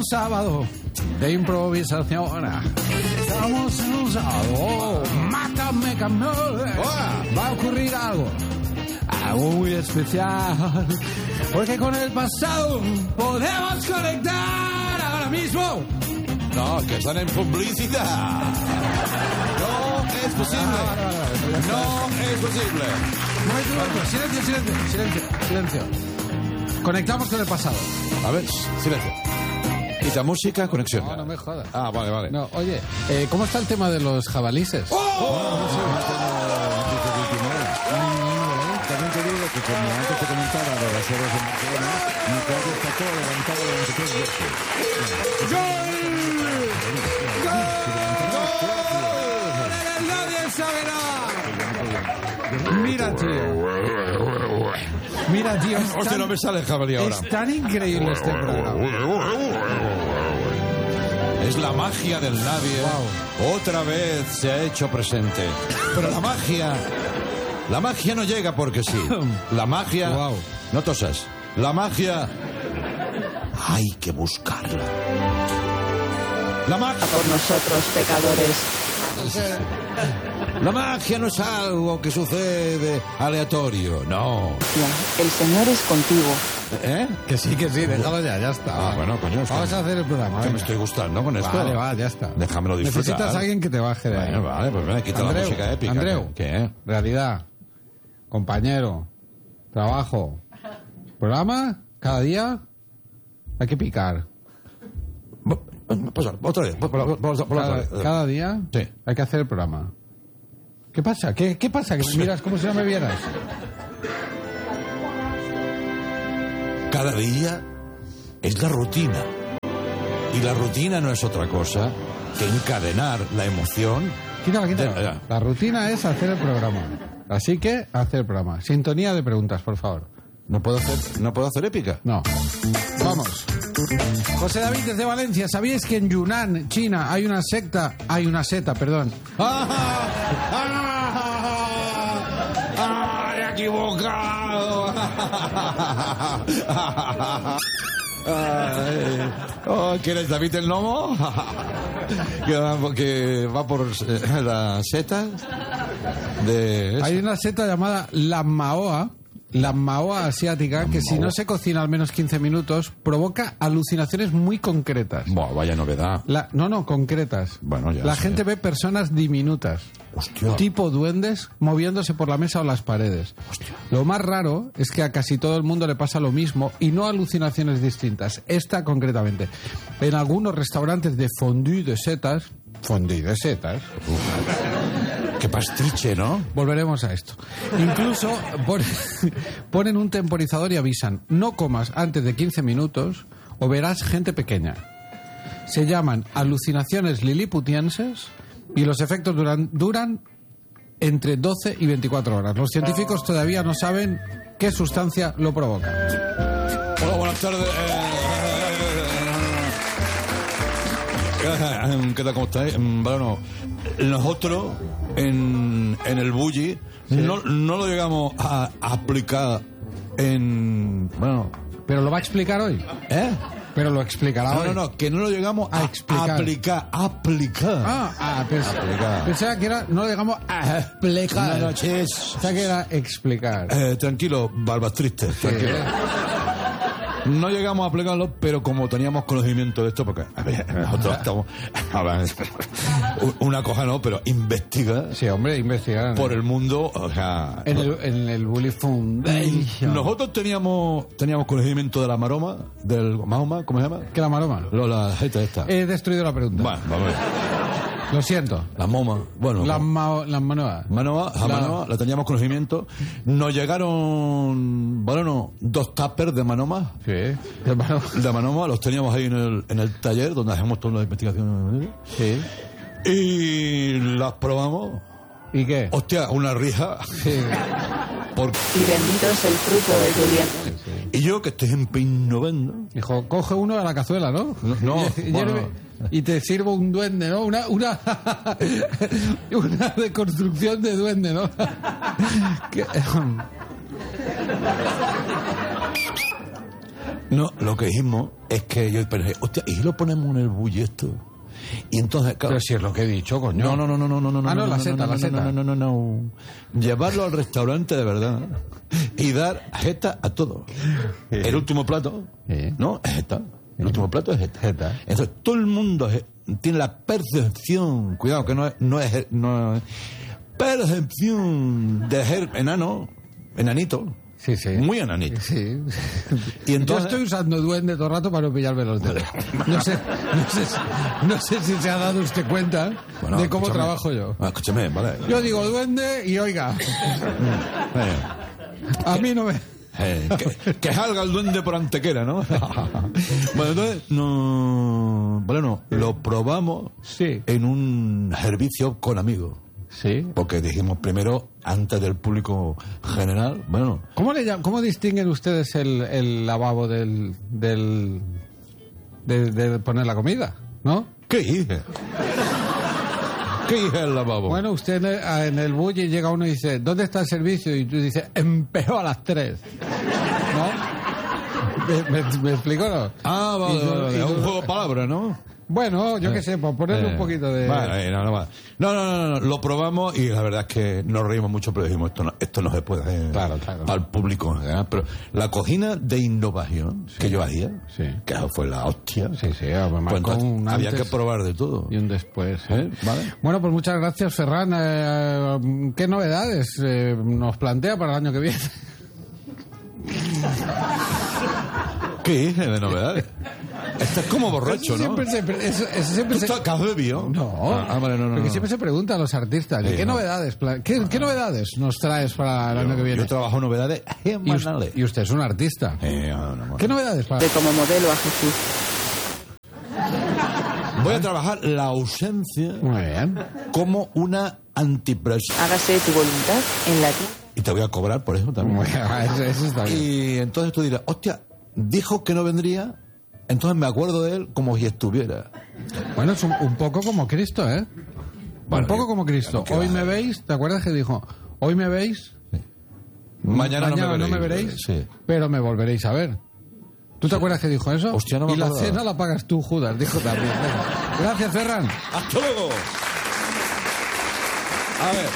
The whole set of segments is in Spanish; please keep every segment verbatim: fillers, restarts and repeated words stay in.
sábado de improvisación. Estamos en un sábado. Mátame, campeón. Va a ocurrir algo. Algo muy especial. Porque con el pasado podemos conectar ahora mismo. No, que están en publicidad. No es posible. No es posible. Momento, momento. Silencio, silencio, silencio, silencio. Conectamos con el pasado. A ver, silencio. Quita música, conexión. No, no me jodas. Ah, vale, vale. No, oye, eh, ¿cómo está el tema de los jabalíes? ¡Oh! Oh, sí, también te digo que como antes te comentaba de las horas en Barcelona, mi cuadro está todo levantado durante tres veces. ¡Gol! ¡Nadie sabe nada! Mira, tío. Mira, tío. Es Hostia, tan, no me sale el jabalí ahora. es tan increíble este programa. Es la magia del nadie. Wow. Otra vez se ha hecho presente. Pero la magia... La magia no llega porque sí. La magia... Wow. No tosas. La magia... Hay que buscarla. La magia... Por nosotros, pecadores. La magia no es algo que sucede aleatorio, no. El Señor es contigo. ¿Eh? Que sí, que sí, déjalo ya, ya está. Ah, bueno, coño. Vamos a hacer el programa. Que me venga. estoy gustando con esto. Vale, va, ya está. Déjamelo disfrutar. Necesitas a alguien que te baje de ahí. Bueno, vale, pues ven, quita Andreu, la música épica. Andreu, ¿Qué? realidad, compañero, trabajo, programa, cada día hay que picar. Pues, otra vez. Por, por, por, por Cada, otra vez. cada día Sí. hay que hacer el programa. ¿Qué pasa? ¿Qué, qué pasa? Que me miras como si no me vieras. Cada día es la rutina. Y la rutina no es otra cosa que encadenar la emoción. Quítala, quítala. Ya, ya. La rutina es hacer el programa. Así que, hacer el programa. Sintonía de preguntas, por favor. ¿No puedo hacer, no puedo hacer épica? No. Vamos. José David desde Valencia. ¿Sabíais que en Yunnan, China, hay una secta? Hay una seta, perdón. ¡Ah! ¡Ah! ¡Ah! ¡He equivocado! Ay. Oh, ¿quién es David el Nomo? que, va, que va por eh, la seta de... Hay una seta llamada la Maoa, la Maoa asiática, que si no se cocina al menos quince minutos, provoca alucinaciones muy concretas. Buah, vaya novedad. La, no, no, concretas. Bueno, ya La sé. gente ve personas diminutas, Hostia. tipo duendes, moviéndose por la mesa o las paredes. Hostia. Lo más raro es que a casi todo el mundo le pasa lo mismo y no alucinaciones distintas. Esta concretamente. En algunos restaurantes de fondue de setas, fondue de setas, Qué pastiche, ¿no? volveremos a esto. Incluso pon- ponen un temporizador y avisan, no comas antes de quince minutos o verás gente pequeña. Se llaman alucinaciones liliputienses y los efectos duran, duran entre doce y veinticuatro horas. Los científicos todavía no saben qué sustancia lo provoca. Hola, buenas tardes. Eh, ¿Qué tal? ¿Cómo estáis? Bueno, nosotros en, en el bully no, no lo llegamos a aplicar en... Bueno, Pero lo va a explicar hoy. ¿eh? Pero lo explicará No, hoy. no, no, que no lo llegamos a, A explicar. aplicar. Aplicar. Ah, ah pens- Explicar. pensaba que era, no lo digamos a explicar. Buenas noches. Pensaba que era explicar. Eh, tranquilo, barbas tristes, tranquilo. No llegamos a aplicarlo, pero como teníamos conocimiento de esto, porque a ver, nosotros estamos... A ver, una cosa no, pero investiga Sí, hombre, investigar. por el mundo, o sea... En el, en el Bully Foundation. Nosotros teníamos teníamos conocimiento de la maroma, del Mahoma, ¿cómo se llama? ¿Qué la maroma? Lo, la gente esta. He destruido la pregunta. Bueno, vamos a ver. Lo siento. La moma, bueno... Las como- mao- las manoas. Manoa, a La- Manoa, la teníamos conocimiento. Nos llegaron, bueno, no, dos tuppers de Manoma. Sí. Las mano- De Manoma, los teníamos ahí en el, en el taller donde hacemos todas las investigaciones. Sí. Y las probamos. ¿Y qué? Hostia, una rija. Sí. Porque... Y bendito es el fruto de tu vientre. Y yo, que estoy empeñando. Dijo, coge uno a la cazuela, ¿no? No, no, y, bueno. y te sirvo un duende, ¿no? Una, una, una deconstrucción de duende, ¿no? Que- No, lo que dijimos es que yo pensé, hostia, ¿y si lo ponemos en el bully esto? Y entonces, claro, Pero si es lo que he dicho, coño. no, no, no, no, no, no, no, Ah, no, no, la no, seta, no, la no, seta. no, no, no, no, llevarlo al restaurante de verdad y dar jeta a todo. El último plato, Sí. ¿no? Es jeta. El último plato es jeta. Jeta. Entonces todo el mundo es- tiene la percepción, cuidado que no es, no es, no es percepción de ser enano, enanito. Sí, sí. Muy enanito. Sí. Y entonces- Yo estoy usando duende todo el rato para no pillarme los dedos. No sé, no sé, si- no sé si se ha dado usted cuenta Bueno, de cómo escúchame. trabajo yo. Ah, escúchame, vale. Yo digo duende y oiga, Eh, a mí no me... eh, que, que salga el duende por antequera, ¿no? Bueno, entonces, no, bueno, lo probamos Sí. en un servicio con amigos. Sí. Porque dijimos primero, antes del público general, bueno, ¿Cómo, le llam- cómo distinguen ustedes el, el lavabo del... del de, de poner la comida? ¿No? ¿qué hice? ¿Qué hice el lavabo? Bueno, usted en el, a- en el bully llega uno y dice, ¿dónde está el servicio? Y tú dices, empezó a las tres. ¿No? ¿Me, me, me explico, no? Ah, vale, Y yo- vale, vale, y es yo- un juego de palabras, ¿no? Bueno, yo qué sé, por ponerle Eh, un poquito de... Vale, no, no, vale. no, no, no, no, lo probamos y la verdad es que nos reímos mucho, pero dijimos, esto no, esto no se puede hacer Claro, claro. al público en general. Pero la cocina de innovación que yo hacía, Sí. que eso fue la hostia, Sí, sí, me pues marcó entonces un había antes que probar de todo. y un después. ¿Eh? ¿Vale? Bueno, pues muchas gracias, Ferran. Eh, ¿Qué novedades eh, nos plantea para el año que viene? ¿Qué hice de novedades? Estás como borracho, Eso ¿no? siempre se... Eso, eso siempre ¿Tú se... estás- ¿que has bebido? No, Ah, ah, vale, no, no, porque no. siempre se pregunta a los artistas, ¿de Sí, ¿qué no. novedades pla- qué, qué novedades nos traes para el año que viene? Yo trabajo novedades Y, us- semanales. y usted es un artista. Eh, no, no, no. ¿Qué novedades para...? De como modelo a Jesús. Voy a trabajar la ausencia Muy bien. como una antipresión. Hágase tu voluntad en latín. Y te voy a cobrar por eso también. Muy bien. Eso, eso está bien. Y entonces tú dirás, hostia, dijo que no vendría, entonces me acuerdo de él como si estuviera. Bueno, es un, un poco como Cristo, ¿eh? Bueno, un poco yo- como Cristo. ¿qué Hoy va? me veis, ¿te acuerdas que dijo? Hoy me veis, Mañana, mañana no me veréis. Sí. pero me volveréis a ver. ¿Tú te acuerdas que dijo eso? Hostia, no me y la acordaba. cena la pagas tú, Judas, dijo también. Venga. Gracias, Ferran. ¡Hasta luego! A ver.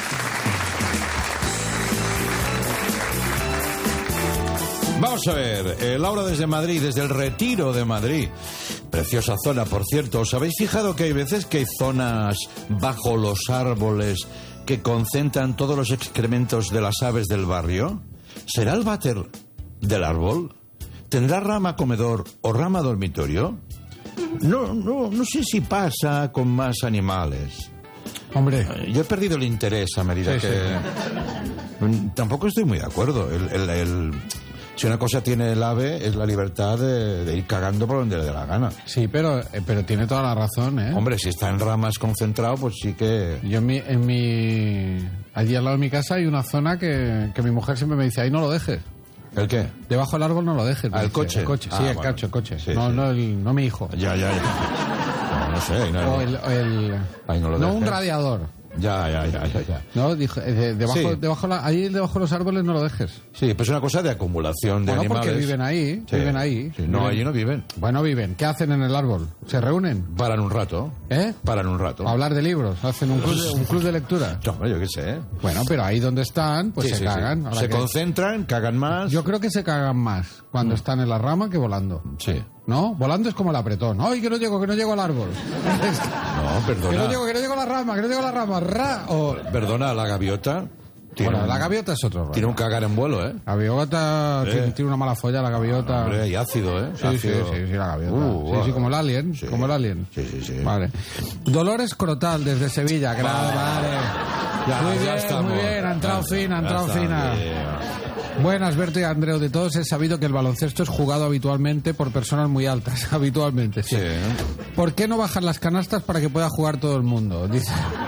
Vamos a ver, eh, Laura desde Madrid, desde el Retiro de Madrid. Preciosa zona, por cierto. ¿Os habéis fijado que hay veces que hay zonas bajo los árboles que concentran todos los excrementos de las aves del barrio? ¿Será el váter del árbol? ¿Tendrá rama comedor o rama dormitorio? No, no, no sé si pasa con más animales. Hombre, Yo he perdido el interés a medida Sí, que... Mm, Tampoco estoy muy de acuerdo. El, el- el- Si una cosa tiene el ave es la libertad de, de ir cagando por donde le dé la gana. sí, pero, eh, pero tiene toda la razón, ¿eh? Hombre, si está en ramas concentrado, pues sí que... Yo en mi, en mi... Allí al lado de mi casa hay una zona que, que mi mujer siempre me dice, ahí no lo dejes. ¿El qué? Debajo del árbol no lo dejes. me Ah, ¿el dice. coche? El coche, Ah, sí, el bueno. coche, el coche. Sí, no, sí. no, el- no mi hijo. Ya, ya, ya. No, no sé. ahí No, O el... el- Ahí no lo no dejes. un radiador. Ya, ya, ya, ya, ya. No, dijo, eh, de- debajo, Sí. debajo la, ahí debajo de los árboles no lo dejes. Sí, pues es una cosa de acumulación de Bueno, animales. porque viven ahí, Sí. viven ahí. Sí, no, Viven- allí no viven. Bueno, viven. ¿Qué hacen en el árbol? ¿Se reúnen? Paran un rato. ¿Eh? Paran un rato. A hablar de libros. Hacen un club de, un club de lectura. No, hombre, yo qué sé. ¿eh? Bueno, pero ahí donde están, pues Sí, se sí, sí. cagan. Habrá Se que- concentran, cagan más. Yo creo que se cagan más cuando están en la rama que volando. Sí. ¿No? Volando es como el apretón. ¡Ay, que no llego, que no llego al árbol! Es que- No, que perdona. no llego, que no llego a la rama, que no llego a la rama. ¡Ra! O... Perdona, la gaviota. Tiene Bueno, un- la gaviota es otro rollo. Tiene un cagar en vuelo, ¿eh? La gaviota Eh. tiene, tiene una mala folla, la gaviota. Hombre, y ácido, ¿eh? Sí, sí, Ácido. sí, sí, la gaviota. Uh, sí, sí, guau. como el alien, Sí. como el alien. Sí, sí, sí. Vale. Dolores Crotal, desde Sevilla. Gra- vale. Ya, muy ya bien, estamos. muy bien. Ha entrado Ya fina, ha entrado está, fina. bien. Buenas, Berto y Andreu. De todos es sabido que el baloncesto es jugado habitualmente por personas muy altas. Habitualmente, sí. Sí. ¿Por qué no bajan las canastas para que pueda jugar todo el mundo? Dice.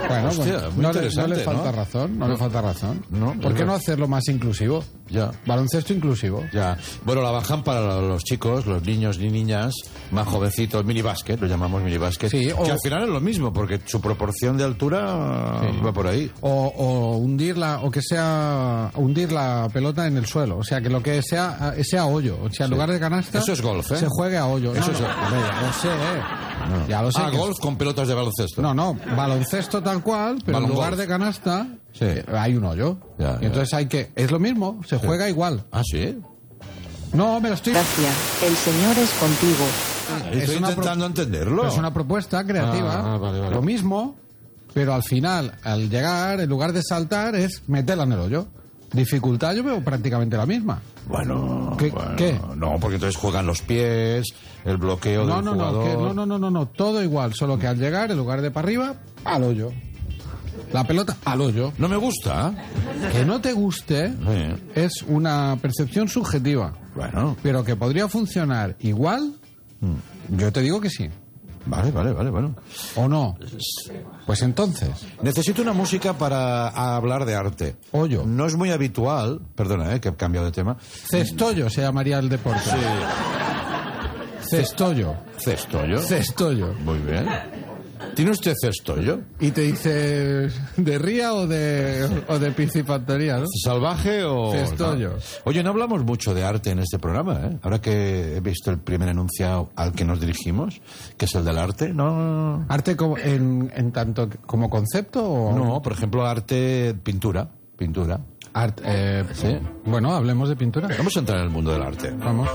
Bueno, Hostia, bueno, muy no, le, no interesante, le falta ¿no? razón, no, le falta razón. No, ¿Por qué no. no hacerlo más inclusivo? Ya. Baloncesto inclusivo. Ya. Bueno, la bajan para los chicos, los niños y niñas más jovencitos, minibásquet, lo llamamos minibásquet, Sí, o- que al final es lo mismo, porque su proporción de altura Sí. va por ahí. O, o hundirla, o que sea hundir la pelota en el suelo. O sea, que lo que sea sea hoyo. O sea, en lugar de canasta. Eso es golf, ¿eh? Se juegue a hoyo. Eso No, es no, golf. hombre, ya lo sé, ¿eh? Ya lo sé. Ah, que- golf con pelotas de baloncesto. No, no, baloncesto tal cual, pero en Balon lugar golf. de canasta Sí. eh, hay un hoyo. Ya, y ya. entonces hay que. Es lo mismo, se juega igual. Ah, sí. No, me lo estoy. Gracias. El Señor es contigo. Es Estoy una intentando entenderlo. Es una propuesta creativa. Ah, ah, vale, vale. Lo mismo, pero al final, al llegar, en lugar de saltar, es meterla en el hoyo. Dificultad yo veo prácticamente la misma. Bueno, ¿Qué- bueno, qué? no, porque entonces juegan los pies, el bloqueo No, del no, no, jugador. que- no, no, no, no, no, todo igual, solo que al llegar, en lugar de para arriba, al hoyo. La pelota al hoyo. No me gusta. Que no te guste Sí. es una percepción subjetiva, Bueno, pero que podría funcionar igual, yo te digo que sí. vale, vale, vale, bueno. ¿O no? Pues entonces, Necesito una música para hablar de arte. hoyo. No es muy habitual, perdona, eh, que he cambiado de tema. Cestollo se llamaría el deporte. Cestollo. Cestollo. Cestollo. Muy bien. ¿Tiene usted cestollo? Y te dice, ¿de ría o de, o de piscifactoría, no? ¿Salvaje o...? Cestollo. no? Oye, no hablamos mucho de arte en este programa, ¿eh? Ahora que he visto el primer enunciado al que nos dirigimos, que es el del arte, ¿no? ¿Arte como, en, en tanto que- como concepto o...? No, por ejemplo, arte, pintura, pintura. Arte, eh, Sí. Bueno, hablemos de pintura. Vamos a entrar en el mundo del arte. Vamos.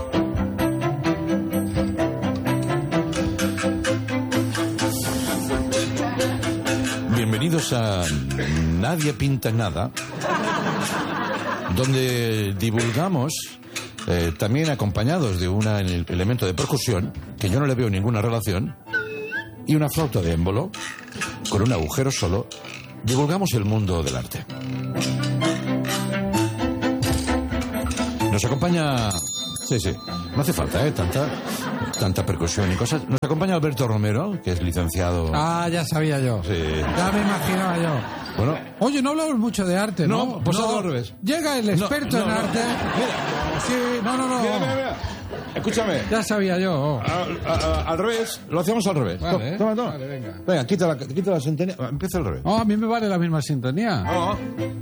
Bienvenidos a Nadie Pinta Nada, donde divulgamos, eh, también acompañados de un elemento de percusión, que yo no le veo ninguna relación, y una flauta de émbolo, con un agujero solo, divulgamos el mundo del arte. Nos acompaña... Sí, sí, no hace falta, ¿eh? Tanta, tanta percusión y cosas. Nos acompaña Alberto Romero, que es licenciado... Ah, ya sabía yo. Sí. Ya me imaginaba yo. Bueno, Oye, no hablamos mucho de arte, ¿no? No, pues algo al revés. Llega el experto No, no, en no. arte. Sí, no, no, no. mira, mira, mira. Escúchame. Ya sabía yo. Al, a- al revés, lo hacemos al revés. Vale, toma, toma. vale, venga. Venga, quita la, quita la sintonía. Empieza al revés. Oh, a mí me vale la misma sintonía. No.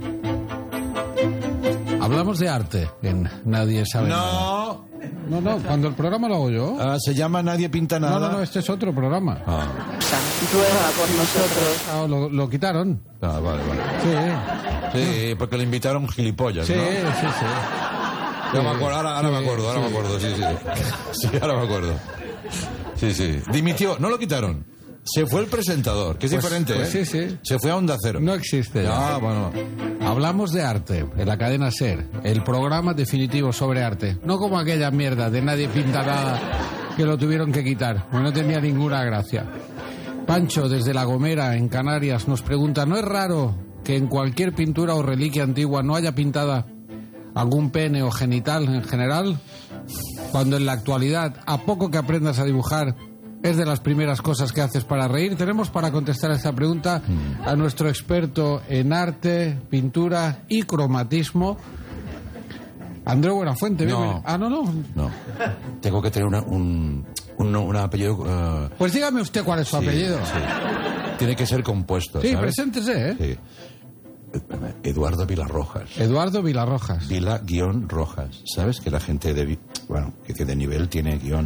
Hablamos de arte en Nadie sabe nada. No. No, no, cuando el programa lo hago yo. Ah, se llama Nadie Pinta Nada. No, no, no, este es otro programa. Ah, Ruega por nosotros. Ah, lo, lo quitaron. ah, vale, vale. Sí, Sí, porque le invitaron gilipollas, sí, ¿no? sí, sí. Ya me acuerdo, ahora, ahora Sí, me acuerdo, ahora sí. me acuerdo, sí, sí. Sí, ahora me acuerdo. Sí, sí. Dimitió, no lo quitaron. Se fue el presentador, que es Pues- diferente, pues ¿eh? sí, sí. Se fue a Onda Cero. No existe ya. Ah, bueno. Hablamos de arte en la cadena SER, el programa definitivo sobre arte. No como aquella mierda de Nadie Pinta Nada que lo tuvieron que quitar, porque no tenía ninguna gracia. Pancho, desde La Gomera, en Canarias, nos pregunta, ¿no es raro que en cualquier pintura o reliquia antigua no haya pintada algún pene o genital en general? Cuando en la actualidad, a poco que aprendas a dibujar, es de las primeras cosas que haces para reír. Tenemos para contestar a esta pregunta a nuestro experto en arte, pintura y cromatismo, Andreu Buenafuente. No. Bienvenido. Ah, no, no. No. Tengo que tener una, un, un, un apellido... eh, Pues dígame usted cuál es su sí, apellido. sí. Tiene que ser compuesto, Sí, ¿sabes? preséntese, ¿eh? Sí. Eduardo Vilarrojas. Eduardo Vilarrojas. Vila guión Rojas. ¿Sabes que la gente de... vi- Bueno, que de nivel tiene guión?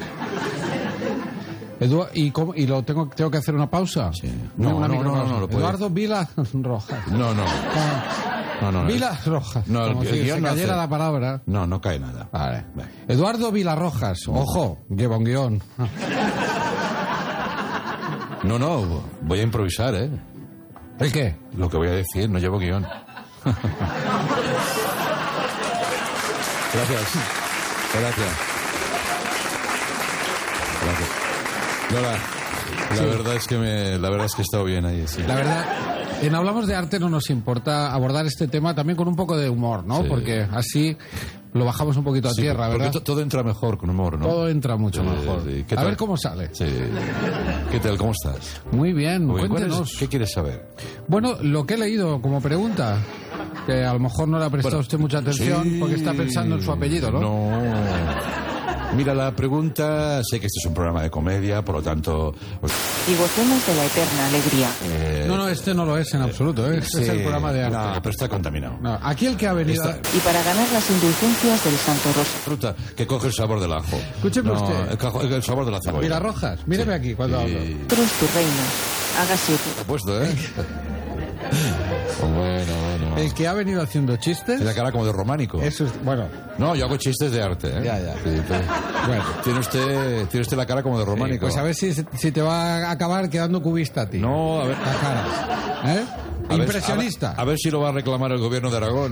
Edu- ¿Y, cómo- ¿Y lo tengo, tengo que hacer una pausa? Sí. No, No, una no, micropausa. no, no, lo puede. Eduardo Vila Rojas. No, no. Ah, No, no, no. Vila Rojas. No, el como gu- si el guión se no cayera hace- la palabra. No, no cae nada. Vale. Vale. Eduardo Vilarrojas. Ojo, lleva un guión. No, no, voy a improvisar, ¿eh? ¿El qué? Lo que voy a decir, no llevo guión. Gracias. Gracias. Gracias. No, la, la verdad es que me, la verdad es que he estado bien ahí, sí. La verdad, en Hablamos de Arte no nos importa abordar este tema también con un poco de humor, ¿no? Sí. Porque así lo bajamos un poquito a Sí, tierra, porque ¿verdad? to- todo entra mejor con humor, ¿no? Todo entra mucho Sí, mejor. sí. ¿Qué A tal? ver cómo sale. Sí. ¿Qué tal? ¿Cómo estás? Muy bien, Muy bien. ¿Cuál es- cuéntenos. ¿Qué quieres saber? Bueno, lo que he leído como pregunta, que a lo mejor no le ha prestado Bueno, usted mucha atención sí. porque está pensando en su apellido, ¿no? No. Mira, la pregunta, sé que este es un programa de comedia, por lo tanto... pues, Y gocemos de la eterna alegría. eh, No, no, este no lo es en absoluto. ¿eh? Este sí, es el programa de arte. No, pero está contaminado. No, aquí el que ha venido... Está- Y para ganar las indulgencias del Santo Rosario. Fruta que coge el sabor del ajo. Escúcheme No, usted. El, cajo- el sabor de la cebolla. Mira, Rojas, míreme aquí cuando hablo. Sí. Cruz tu reino. Hágase tu. He puesto, ¿eh? bueno, bueno. El que ha venido haciendo chistes... Tiene la cara como de románico. Eso es, bueno, No, yo hago chistes de arte, ¿eh? Ya, ya. Sí, pero- bueno. Tiene usted, tiene usted la cara como de románico. Pues a ver si, si te va a acabar quedando cubista a ti. No, a ver. La cara. ¿Eh? A ver- Impresionista. A ver, a ver si lo va a reclamar el gobierno de Aragón.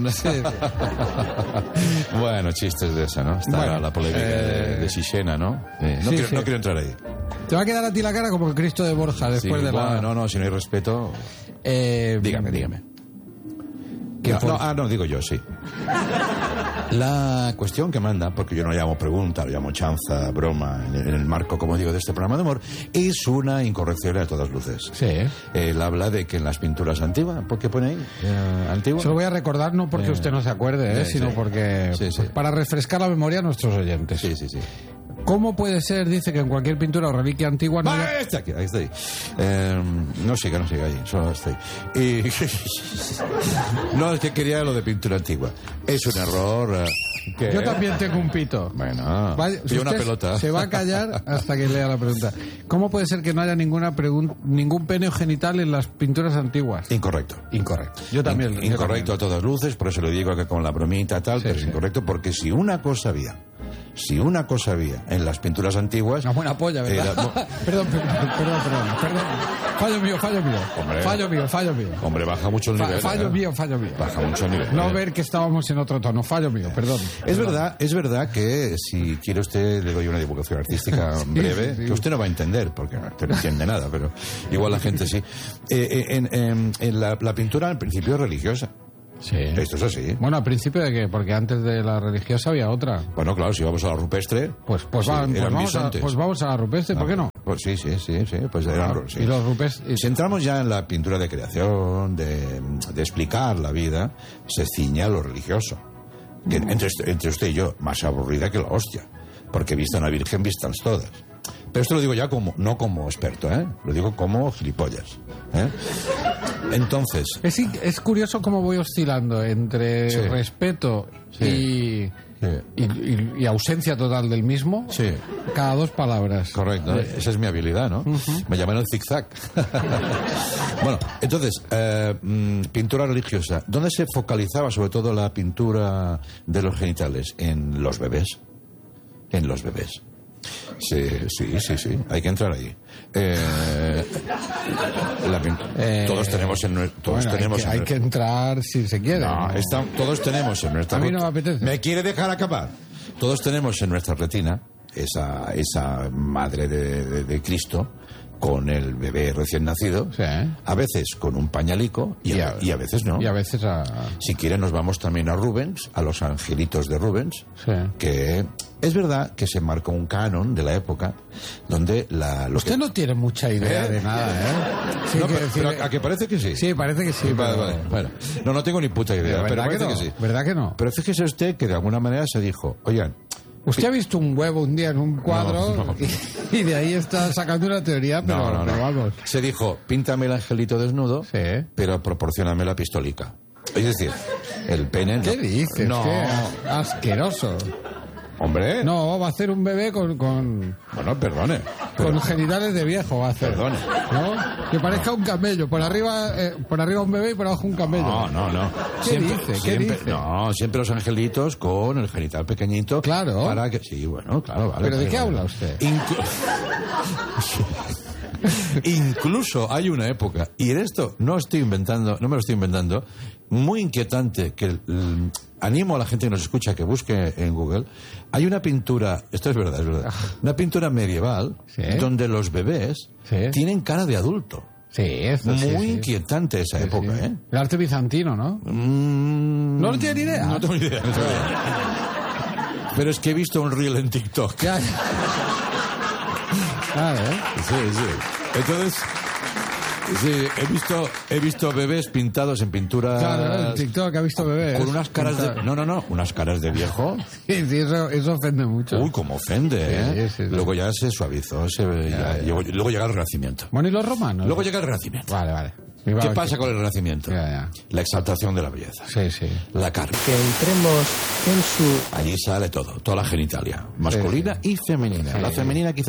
Bueno, chistes de esa, ¿no? Está Bueno, la polémica eh, de, de Sixena, ¿no? Eh, no, sí, quiero, sí. no quiero entrar ahí. Te va a quedar a ti la cara como el Cristo de Borja después Sí, de la... bueno, no, no, si no hay respeto... Eh, Dígame, dígame. Que No, por- no, ah, no, digo yo, sí. La cuestión que manda, porque yo no llamo pregunta, lo llamo chanza, broma, en el, en el marco, como digo, de este programa de humor, es una incorrección a todas luces. Sí. Él habla de que en las pinturas antiguas, ¿por qué pone ahí? Eh, ¿Antigua? Se lo voy a recordar no porque Eh, usted no se acuerde, ¿eh? sí, sino sí. porque Sí, sí. pues, para refrescar la memoria a nuestros oyentes. Sí, sí, sí. ¿Cómo puede ser, dice, que en cualquier pintura o reliquia antigua no haya... Ahí está, aquí, ahí está ahí. Eh, no siga, no siga ahí, solo está ahí. Y... no, es que quería lo de pintura antigua. Es un error. eh, que- Yo también tengo un pito. Bueno, Vaya, y una usted pelota. Se va a callar hasta que lea la pregunta. ¿Cómo puede ser que no haya ninguna pregun- ningún pene genital en las pinturas antiguas? Incorrecto. Incorrecto. Yo también. In- yo incorrecto a todas luces, por eso le digo que con la bromita tal, Sí, pero es sí. incorrecto, porque si una cosa había, si una cosa había en las pinturas antiguas... Una buena polla, ¿verdad? era- no, perdón, perdón, perdón, perdón, perdón. Fallo mío, fallo mío. Hombre. Fallo mío, fallo mío. hombre, baja mucho el Fa- nivel. fallo ¿eh? mío, fallo mío. Baja mucho el nivel. No ¿eh? ver que estábamos en otro tono. Fallo mío, perdón. Es verdad, es verdad que si quiere usted le doy una divulgación artística breve, sí, sí. que usted no va a entender, porque no, usted no entiende nada, pero igual la gente sí. Eh, eh, en en- en la, la pintura al principio es religiosa. Sí. Esto es así. Bueno, al principio de que, porque antes de la religiosa había otra. Bueno, claro, si vamos a la rupestre... Pues, pues, sí, va- pues eran vamos, a, bisontes. pues vamos a la rupestre, ¿por qué no? Pues sí, sí, sí, sí, pues eran... Ah, sí. Y los rupestres. Si entramos ya en la pintura de creación, de, de explicar la vida, se ciña a lo religioso. Que entre, entre usted y yo, más aburrida que la hostia. Porque vista una virgen, vistas todas. Pero esto lo digo ya como, no como experto, ¿eh? Lo digo como gilipollas. ¿eh? Entonces, Es, in- es curioso cómo voy oscilando entre Sí. respeto Sí. y, Sí. y, y- y ausencia total del mismo. sí, Cada dos palabras. correcto, ¿eh? Esa es mi habilidad, ¿no? Me llaman el zigzag. Bueno, entonces, eh, mm, pintura religiosa. ¿Dónde se focalizaba sobre todo la pintura de los genitales? En los bebés. En los bebés. Sí, sí, sí, sí. Hay que entrar ahí. Eh, la pin- Eh, todos tenemos en nue- todos Bueno, hay tenemos que- en hay, nue- que entrar si se quiere. No, ¿no? está- todos tenemos en nuestra A mí no ret- me apetece. ¿Me quiere dejar acabar? Todos tenemos en nuestra retina esa, esa madre de, de- de Cristo con el bebé recién nacido, Sí. a veces con un pañalico y, a, y a veces no. Y a veces a... Si quieren nos vamos también a Rubens, a los angelitos de Rubens, Sí. que es verdad que se marcó un canon de la época donde la... lo Usted que- no tiene mucha idea ¿Eh? de nada, ¿eh? Sí, No, que pero, decirle- pero a que parece que sí. Sí, parece que sí. Vale, pero- vale, bueno. No, no tengo ni puta idea, pero, ¿Verdad, que parece no? que sí. ¿Verdad que no? Pero fíjese usted que de alguna manera se dijo, oigan, Usted ha visto un huevo un día en un cuadro No, no. Y, y de ahí está sacando una teoría, pero, no, no, pero no. vamos. Se dijo, píntame el angelito desnudo, Sí. pero proporcioname la pistolica. Es decir, el pene... ¿Qué no- dices? No, Qué asqueroso. hombre. No, va a hacer un bebé con, con, Bueno, perdone. pero- con genitales de viejo, va a hacer. Perdone. ¿No? Que parezca un camello. Por arriba, eh, por arriba un bebé y por abajo un camello. No, no, no. ¿Qué dice? ¿Qué siempre- dice? No, siempre los angelitos con el genital pequeñito. Claro. Para que... Sí, bueno, claro, vale. ¿Pero de vale, qué vale. habla usted? Inclu- Incluso hay una época, y en esto no estoy inventando, no me lo estoy inventando, muy inquietante, que mm, animo a la gente que nos escucha que busque en Google. Hay una pintura, esto es verdad, es verdad, una pintura medieval Sí. donde los bebés Sí. tienen cara de adulto. Sí, esto Muy sí, sí. inquietante esa Sí, época, sí. ¿eh? El arte bizantino, ¿no? Mm, ¿No tiene ni idea? No tengo ni idea. no tengo ni idea. Pero es que he visto un reel en TikTok. Ya. Claro, ¿eh? Sí, sí. Entonces, sí, he visto, he visto bebés pintados en pinturas... Claro, en TikTok ha visto bebés. Con unas caras de... No, no, no, unas caras de viejo. Sí, sí, eso, eso ofende mucho. Uy, cómo ofende, ¿eh? Sí, sí, sí. Luego ya se suavizó, se, ya, ya. Luego, luego llega el Renacimiento. Bueno, ¿y los romanos? Luego llega el Renacimiento. Vale, vale. ¿Qué pasa con el Renacimiento? Ya, ya. La exaltación de la belleza. Sí, sí. La carne. Que entremos en su... Allí sale todo, toda la genitalia, masculina y femenina. Sí. La femenina quizá